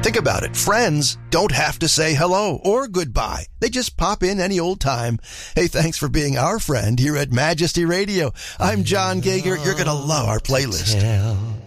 Think about it. Friends don't have to say hello or goodbye. They just pop in any old time. Hey, thanks for being our friend here at Majesty Radio. I'm John Gager. You're going to love our playlist.